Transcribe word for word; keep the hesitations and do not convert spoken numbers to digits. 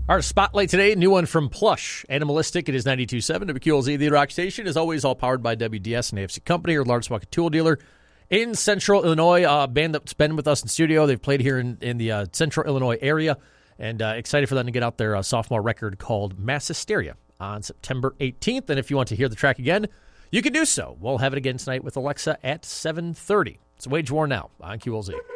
Our spotlight today, new one from Plush, Animalistic. It is ninety-two point seven W Q L Z, the Rock Station. As always, all powered by W D S and A F C Company, your largest market tool dealer in Central Illinois. A uh, band that's been with us in studio. They've played here in, in the uh, Central Illinois area, and uh, excited for them to get out their uh, sophomore record called Mass Hysteria on September eighteenth. And if you want to hear the track again, you can do so. We'll have it again tonight with Alexa at seven thirty. It's Wage War Now on Q L Z.